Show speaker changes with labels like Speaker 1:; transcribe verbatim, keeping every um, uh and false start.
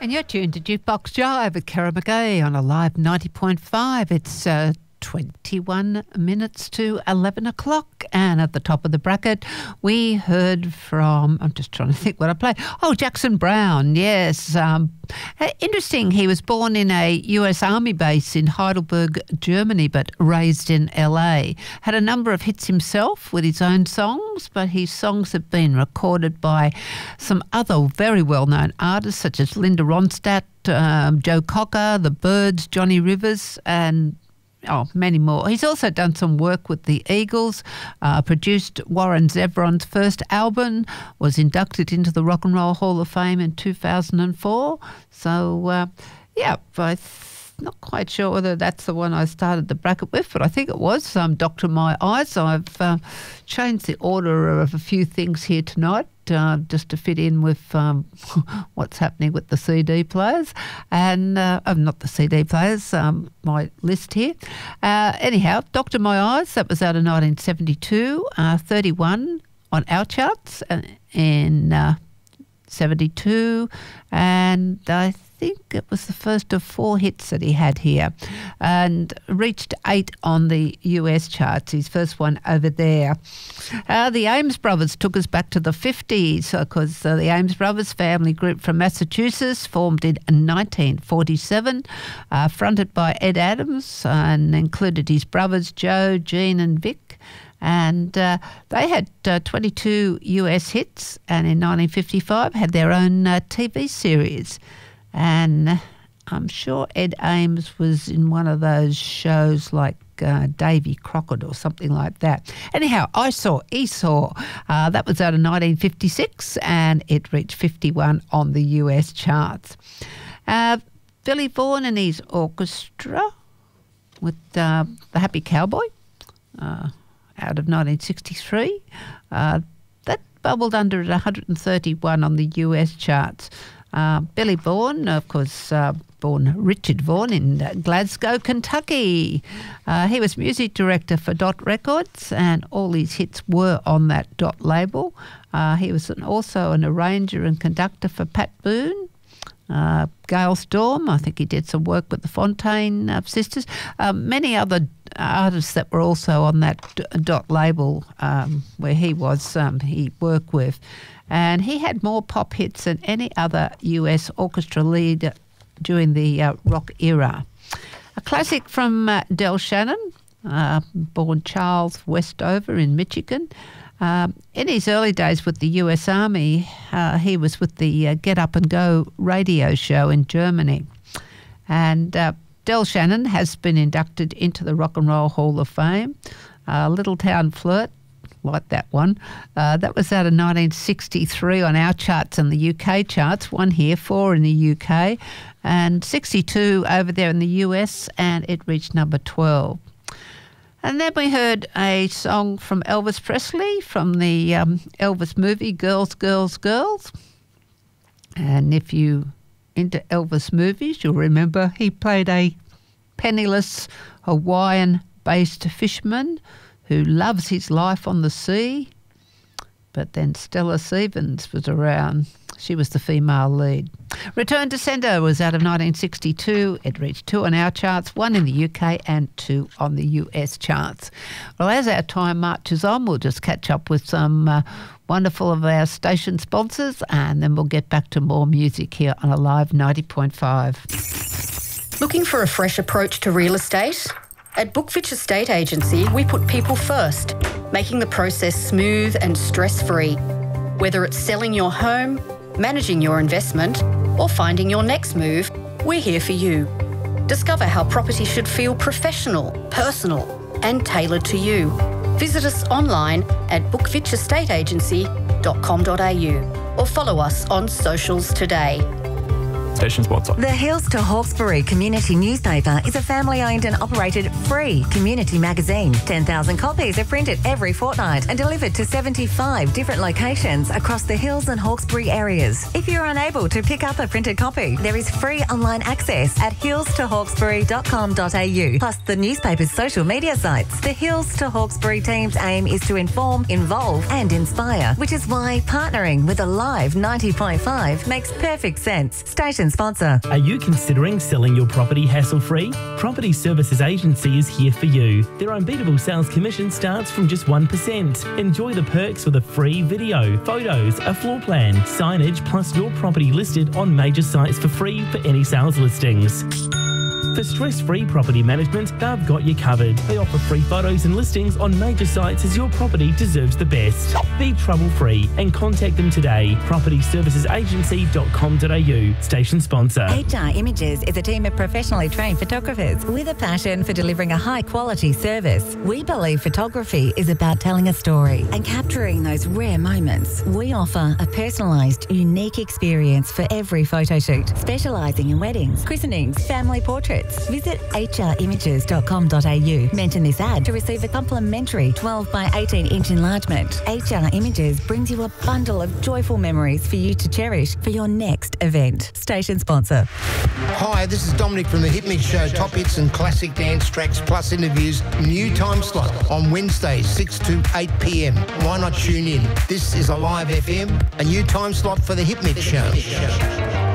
Speaker 1: And you're tuned to Jukebox Jive with Kara McGay on a live ninety point five. It's uh, twenty-one minutes to eleven o'clock. And at the top of the bracket, we heard from, I'm just trying to think what I played. Oh, Jackson Browne, yes. Um, interesting, he was born in a U S Army base in Heidelberg, Germany, but raised in L A. Had a number of hits himself with his own songs, but his songs have been recorded by some other very well-known artists such as Linda Ronstadt, um, Joe Cocker, The Byrds, Johnny Rivers, and Oh, many more. He's also done some work with the Eagles, uh, produced Warren Zevon's first album, was inducted into the Rock and Roll Hall of Fame in two thousand four. So, uh, yeah, I'm not quite sure whether that's the one I started the bracket with, but I think it was um, Doctor My Eyes. I've uh, changed the order of a few things here tonight. Uh, just to fit in with um, what's happening with the C D players and uh, oh, not the C D players, um, my list here. Uh, anyhow, Doctor My Eyes, that was out of nineteen seventy-two, uh, thirty-one on our charts in uh, seventy-two, and I think it was the first of four hits that he had here, and reached eight on the U S charts, his first one over there. Uh, the Ames Brothers took us back to the fifties, because uh, the Ames Brothers, family group from Massachusetts, formed in nineteen forty-seven, uh, fronted by Ed Adams, and included his brothers Joe, Gene and Vic. And uh, they had uh, twenty-two U S hits, and in nineteen fifty-five had their own uh, T V series. And I'm sure Ed Ames was in one of those shows like uh, Davy Crockett or something like that. Anyhow, I Saw Esau. Uh, that was out of nineteen fifty-six, and it reached fifty-one on the U S charts. Uh, Billy Vaughan and his orchestra with uh, The Happy Cowboy, uh, out of nineteen sixty-three. Uh, that bubbled under at one hundred thirty-one on the U S charts. Uh, Billy Vaughan, of course, uh, born Richard Vaughan in uh, Glasgow, Kentucky. Uh, he was music director for Dot Records, and all his hits were on that Dot label. Uh, he was an, also an arranger and conductor for Pat Boone, uh, Gail Storm. I think he did some work with the Fontaine uh, sisters. Uh, many other artists that were also on that D- Dot label um, where he was, um, he worked with. And he had more pop hits than any other U S orchestra lead during the uh, rock era. A classic from uh, Del Shannon, uh, born Charles Westover in Michigan. Um, in his early days with the U S Army, uh, he was with the uh, Get Up and Go radio show in Germany. And uh, Del Shannon has been inducted into the Rock and Roll Hall of Fame. Uh, Little Town Flirt, like that one. Uh, that was out of nineteen sixty-three on our charts and the U K charts. One here, four in the U K, and sixty-two over there in the U S, and it reached number twelve. And then we heard a song from Elvis Presley from the um, Elvis movie, Girls, Girls, Girls. And if you into Elvis movies, you'll remember he played a penniless Hawaiian-based fisherman who loves his life on the sea. But then Stella Stevens was around. She was the female lead. Return to Sender was out of nineteen sixty-two. It reached two on our charts, one in the U K and two on the U S charts. Well, as our time marches on, we'll just catch up with some uh, wonderful of our station sponsors, and then we'll get back to more music here on a live ninety point five.
Speaker 2: Looking for a fresh approach to real estate? At Bookfitch Estate Agency, we put people first, making the process smooth and stress-free. Whether it's selling your home, managing your investment, or finding your next move, we're here for you. Discover how property should feel professional, personal, and tailored to you. Visit us online at bookfitch estate agency dot com dot a u or follow us on socials today.
Speaker 3: Station sponsor.
Speaker 4: The Hills to Hawkesbury Community Newspaper is a family-owned and operated free community magazine. ten thousand copies are printed every fortnight and delivered to seventy-five different locations across the Hills and Hawkesbury areas. If you're unable to pick up a printed copy, there is free online access at hills to hawkesbury dot com dot a u, plus the newspaper's social media sites. The Hills to Hawkesbury team's aim is to inform, involve and inspire, which is why partnering with a live ninety point five makes perfect sense. Station sponsor.
Speaker 5: Are you considering selling your property hassle-free? Property Services Agency is here for you. Their unbeatable sales commission starts from just one percent. Enjoy the perks with a free video, photos, a floor plan, signage, plus your property listed on major sites for free for any sales listings. For stress-free property management, they've got you covered. They offer free photos and listings on major sites as your property deserves the best. Be trouble-free and contact them today. property services agency dot com dot a u. Station sponsor.
Speaker 4: H R Images is a team of professionally trained photographers with a passion for delivering a high-quality service. We believe photography is about telling a story and capturing those rare moments. We offer a personalised, unique experience for every photo shoot, specialising in weddings, christenings, family portraits. Visit h r images dot com dot a u. Mention this ad to receive a complimentary twelve by eighteen inch enlargement. H R Images brings you a bundle of joyful memories for you to cherish for your next event. Station sponsor.
Speaker 6: Hi, this is Dominic from the Hit Mix Show. Top hits and classic dance tracks plus interviews. New time slot on Wednesdays, six to eight p m. Why not tune in? This is a live F M, a new time slot for the Hit Mix Show.